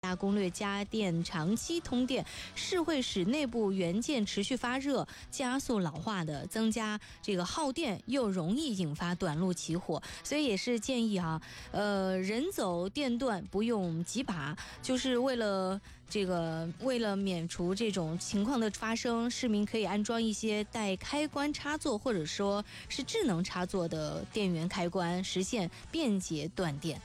大功率家电长期通电是会使内部元件持续发热，加速老化的，增加这个耗电，又容易引发短路起火。所以也是建议人走电断不用急拔，就是为了免除这种情况的发生，市民可以安装一些带开关插座或者说是智能插座的电源开关，实现便捷断电。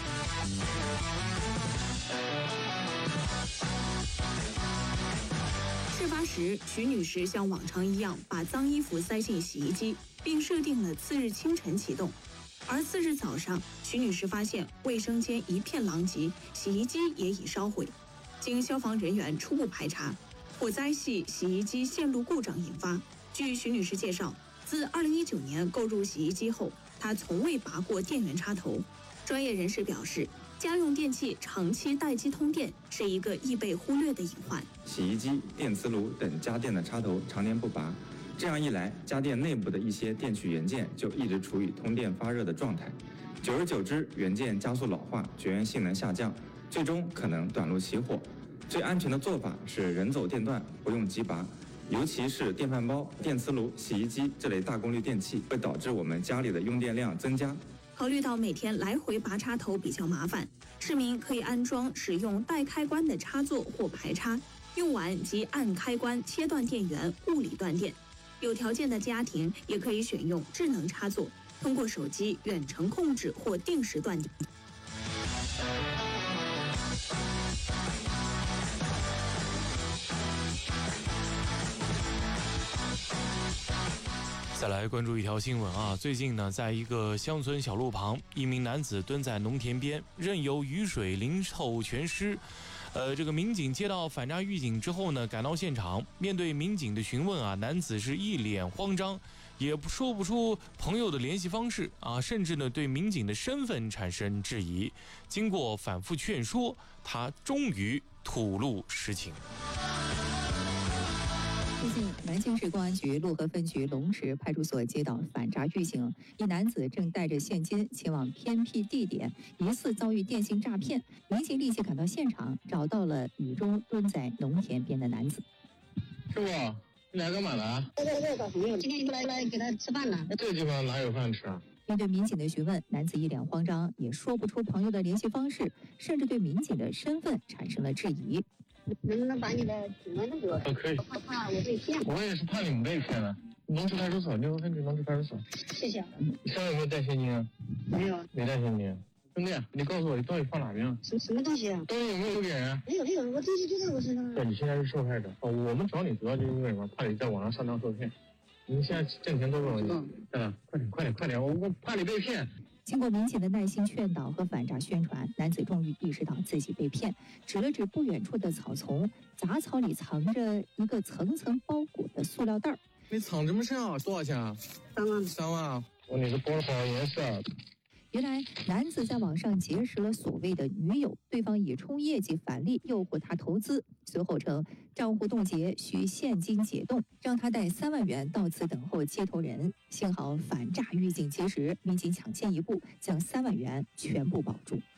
事发时，徐女士像往常一样把脏衣服塞进洗衣机，并设定了次日清晨启动。而次日早上，徐女士发现卫生间一片狼藉，洗衣机也已烧毁。经消防人员初步排查，火灾系洗衣机线路故障引发。据徐女士介绍，自2019年购入洗衣机后，她从未拔过电源插头。专业人士表示，家用电器长期待机通电是一个易被忽略的隐患。 洗衣机、电磁炉等家电的插头常年不拔，这样一来，家电内部的一些电驱元件就一直处于通电发热的状态，久而久之，元件加速老化，绝缘性能下降，最终可能短路起火。最安全的做法是人走电断，不用急拔。尤其是电饭煲、电磁炉、洗衣机这类大功率电器，会导致我们家里的用电量增加。 考虑到每天来回拔插头比较麻烦，市民可以安装使用带开关的插座或排插，用完即按开关切断电源，物理断电。有条件的家庭也可以选用智能插座，通过手机远程控制或定时断电。 再来关注一条新闻啊！最近呢，在一个乡村小路旁，一名男子蹲在农田边，任由雨水淋透全尸。这个民警接到反诈预警之后呢，赶到现场，面对民警的询问啊，男子是一脸慌张，也说不出朋友的联系方式啊，甚至呢对民警的身份产生质疑。经过反复劝说，他终于吐露实情。 最近，南京市公安局潞河分局龙池派出所接到反诈预警，一男子正带着现金前往偏僻地点，疑似遭遇电信诈骗。民警立即赶到现场，找到了雨中蹲在农田边的男子。 师傅，你来干嘛来？ 来找朋友，今天来给他吃饭呢。 这地方哪有饭吃啊？ 面对民警的询问，男子一脸慌张，也说不出朋友的联系方式，甚至对民警的身份产生了质疑。 能不能把你的指纹都给我？ 可以。 我怕我被骗。 我也是怕你们被骗了。农池派出所，潞河分局农池派出所。 谢谢。 你身上有没有带现金啊？ 没有。 没带现金。兄弟，你告诉我，你东西放哪边了？ 什么东西啊？ 东西有没有留给人？ 没有，我东西就在我身上。 对，你现在是受害者。我们找你主要就是为什么？怕你在网上上当受骗。你现在挣钱多不容易。快点，我怕你被骗。 经过民警的耐心劝导和反诈宣传，男子终于意识到自己被骗，指了指不远处的草丛，杂草里藏着一个层层包裹的塑料袋。 你藏这么深啊？多少钱啊 ？3万。 3万啊！你是包了好颜色。 原来男子在网上结识了所谓的女友，对方以冲业绩返利诱惑他投资，随后称账户冻结需现金解冻，让他带3万元到此等候接头人。幸好反诈预警及时，民警抢先一步，将3万元全部保住。